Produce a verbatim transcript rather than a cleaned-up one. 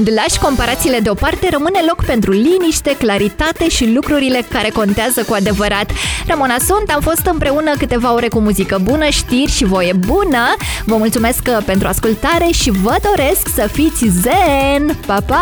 Când lași comparațiile deoparte, rămâne loc pentru liniște, claritate și lucrurile care contează cu adevărat. Ramona sunt, am fost împreună câteva ore cu muzică bună, știri și voie bună. Vă mulțumesc pentru ascultare și vă doresc să fiți zen! Pa, pa!